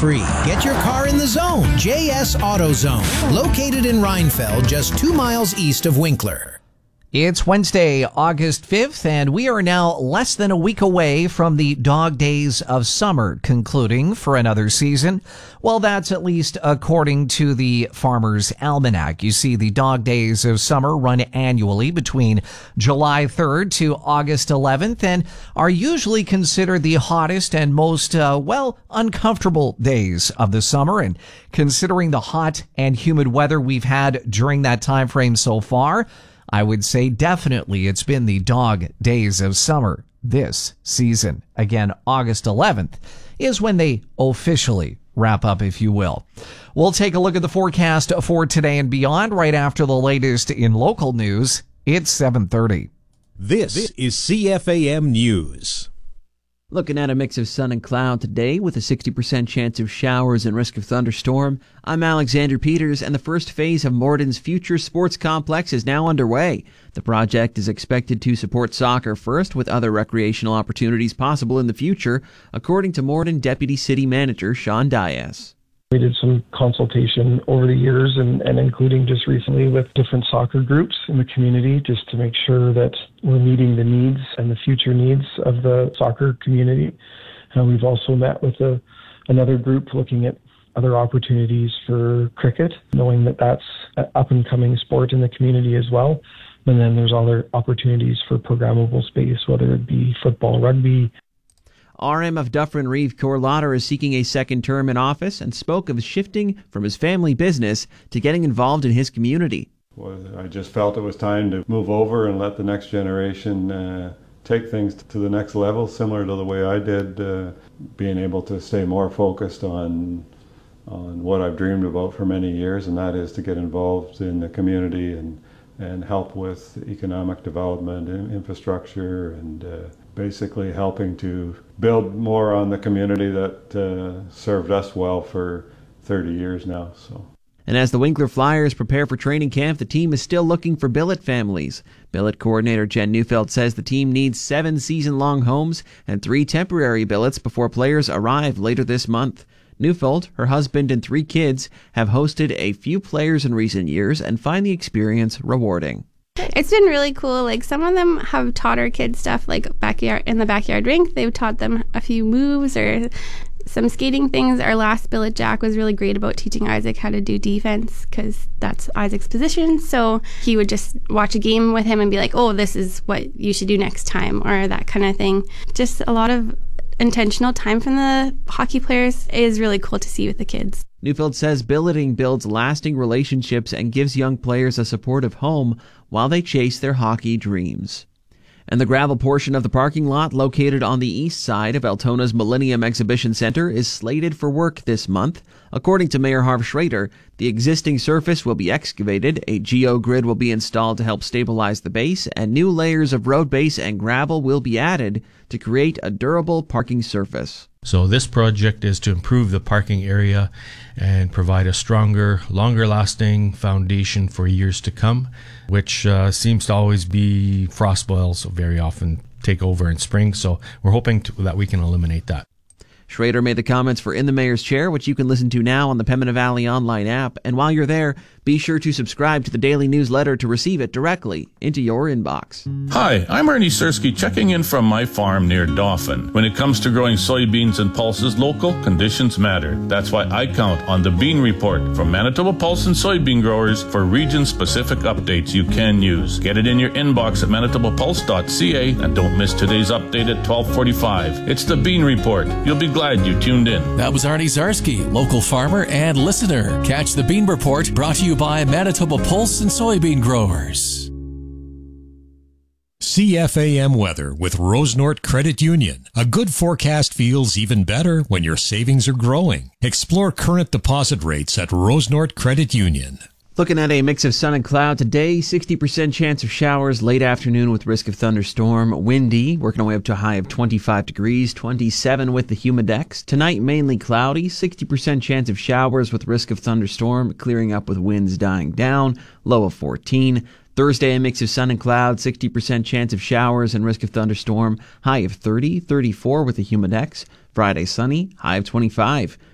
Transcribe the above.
free. Get your car in the zone. JS AutoZone, located in Rhinefeld, just 2 miles east of Winkler. It's Wednesday, August 5th, and we are now less than a week away from the dog days of summer concluding for another season. Well, that's at least according to the Farmer's Almanac. You see, the dog days of summer run annually between July 3rd to August 11th and are usually considered the hottest and most, uncomfortable days of the summer. And considering the hot and humid weather we've had during that time frame so far, I would say definitely it's been the dog days of summer this season. Again, August 11th is when they officially wrap up, if you will. We'll take a look at the forecast for today and beyond right after the latest in local news. It's 7:30. This is CFAM News. Looking at a mix of sun and cloud today with a 60% chance of showers and risk of thunderstorm. I'm Alexander Peters, and the first phase of Morden's future sports complex is now underway. The project is expected to support soccer first, with other recreational opportunities possible in the future, according to Morden Deputy City Manager Sean Dias. We did some consultation over the years and including just recently with different soccer groups in the community just to make sure that we're meeting the needs and the future needs of the soccer community. We've also met with another group looking at other opportunities for cricket, knowing that that's an up-and-coming sport in the community as well. And then there's other opportunities for programmable space, whether it be football, rugby. RM of Dufferin Reeve Corlotter is seeking a second term in office and spoke of shifting from his family business to getting involved in his community. Well, I just felt it was time to move over and let the next generation take things to the next level, similar to the way I did, being able to stay more focused on what I've dreamed about for many years, and that is to get involved in the community and help with economic development, infrastructure, and basically helping to build more on the community that served us well for 30 years now. And as the Winkler Flyers prepare for training camp, the team is still looking for billet families. Billet coordinator Jen Neufeld says the team needs 7 season-long homes and 3 temporary billets before players arrive later this month. Neufeld, her husband, and 3 kids have hosted a few players in recent years and find the experience rewarding. It's been really cool. Like, some of them have taught our kids stuff, like in the backyard rink. They've taught them a few moves or some skating things. Our last billet Jack was really great about teaching Isaac how to do defense because that's Isaac's position. So he would just watch a game with him and be like, oh, this is what you should do next time, or that kind of thing. Just a lot of intentional time from the hockey players is really cool to see with the kids. Neufeld says billeting builds lasting relationships and gives young players a supportive home while they chase their hockey dreams. And the gravel portion of the parking lot located on the east side of Altona's Millennium Exhibition Center is slated for work this month. According to Mayor Harv Schrader, the existing surface will be excavated, a geogrid will be installed to help stabilize the base, and new layers of road base and gravel will be added to create a durable parking surface. So this project is to improve the parking area and provide a stronger, longer-lasting foundation for years to come, which seems to always be frost boils very often take over in spring. So we're hoping that we can eliminate that. Schrader made the comments for In the Mayor's Chair, which you can listen to now on the Pembina Valley online app. And while you're there, be sure to subscribe to the daily newsletter to receive it directly into your inbox. Hi, I'm Ernie Sersky checking in from my farm near Dauphin. When it comes to growing soybeans and pulses, local conditions matter. That's why I count on the Bean Report from Manitoba Pulse and soybean growers for region-specific updates you can use. Get it in your inbox at manitobapulse.ca and don't miss today's update at 12:45. It's the Bean Report. You'll be glad you tuned in. That was Arnie Zarsky, local farmer and listener. Catch the Bean Report, brought to you by Manitoba Pulse and soybean growers. CFAM weather with Rosenort Credit Union. A good forecast feels even better when your savings are growing. Explore current deposit rates at Rosenort Credit Union. Looking at a mix of sun and cloud today, 60% chance of showers late afternoon with risk of thunderstorm. Windy, working our way up to a high of 25 degrees, 27 with the humidex. Tonight, mainly cloudy, 60% chance of showers with risk of thunderstorm, clearing up with winds dying down, low of 14. Thursday, a mix of sun and cloud, 60% chance of showers and risk of thunderstorm, high of 30, 34 with the humidex. Friday, sunny, high of 25.